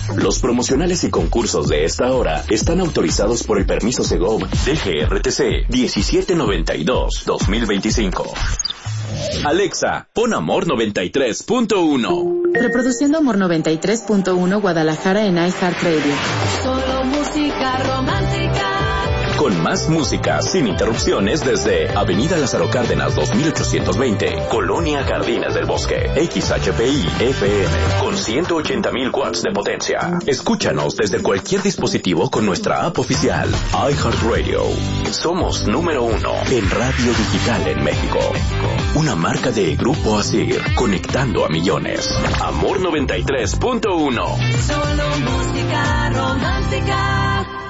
Los promocionales y concursos de esta hora están autorizados por el permiso Segov DGRTC 1792-2025. Alexa, pon Amor 93.1. Reproduciendo Amor 93.1 Guadalajara en iHeartRadio. Solo música romántica. Con más música, sin interrupciones, desde Avenida Lázaro Cárdenas 2820, Colonia Jardines del Bosque, XHPI FM, con 180,000 watts de potencia. Escúchanos desde cualquier dispositivo con nuestra app oficial, iHeartRadio. Somos número 1 en radio digital en México. Una marca de Grupo Asir, conectando a millones. Amor 93.1. Solo música romántica.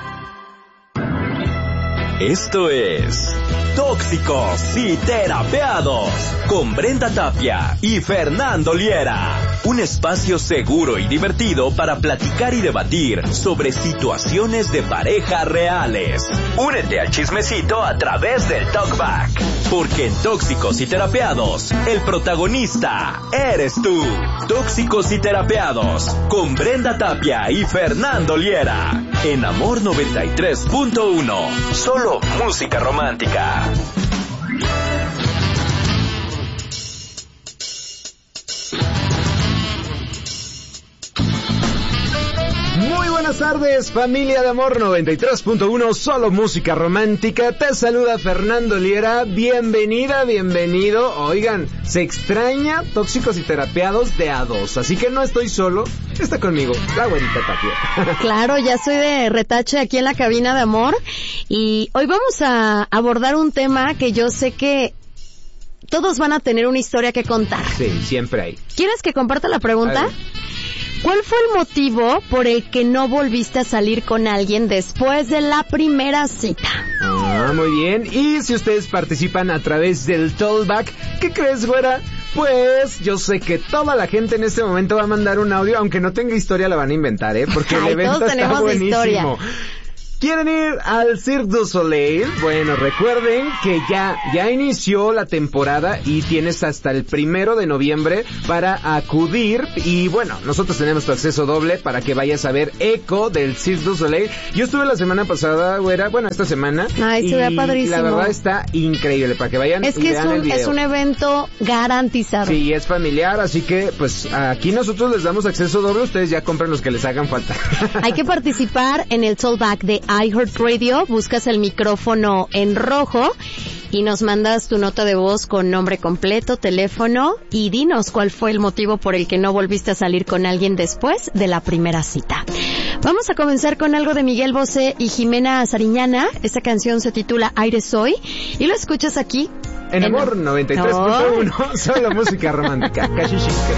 Esto es Tóxicos y Terapeados con Brenda Tapia y Fernando Liera. Un espacio seguro y divertido para platicar y debatir sobre situaciones de pareja reales. Únete al chismecito a través del Talkback. Porque en Tóxicos y Terapeados, el protagonista eres tú. Tóxicos y Terapeados con Brenda Tapia y Fernando Liera. En Amor 93.1. Solo música romántica. Muy buenas tardes, familia de Amor 93.1, solo música romántica. Te saluda Fernando Liera. Bienvenida, bienvenido. Oigan, se extraña Tóxicos y Terapeados de A2, así que no estoy solo. Está conmigo la güerita Tapia. Claro, ya soy de retache aquí en la cabina de Amor. Y hoy vamos a abordar un tema que yo sé que todos van a tener una historia que contar. Sí, siempre hay. ¿Quieres que comparta la pregunta? ¿Cuál fue el motivo por el que no volviste a salir con alguien después de la primera cita? Ah, muy bien. Y si ustedes participan a través del Talkback, ¿qué crees, güera? Pues yo sé que toda la gente en este momento va a mandar un audio, aunque no tenga historia la van a inventar, porque el evento está buenísimo. Historia. ¿Quieren ir al Cirque du Soleil? Bueno, recuerden que ya inició la temporada y tienes hasta el 1 de noviembre para acudir. Y bueno, nosotros tenemos tu acceso doble para que vayas a ver Echo del Cirque du Soleil. Yo estuve la semana pasada, güera, bueno, esta semana. Ay, se ve padrísimo. La verdad está increíble para que vayan y vean el video. Es un evento garantizado. Sí, es familiar, así que pues aquí nosotros les damos acceso doble. Ustedes ya compren los que les hagan falta. Hay que participar en el Talkback de iHeartRadio, buscas el micrófono en rojo y nos mandas tu nota de voz con nombre completo, teléfono y dinos cuál fue el motivo por el que no volviste a salir con alguien después de la primera cita. Vamos a comenzar con algo de Miguel Bosé y Jimena Sariñana. Esta canción se titula Aire Soy y lo escuchas aquí en Amor 93.1, solo música romántica.